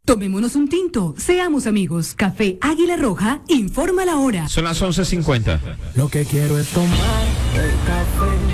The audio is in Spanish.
Tomémonos un tinto, seamos amigos. Café Águila Roja, informa la hora. Son las 11:50. Lo que quiero es tomar el café.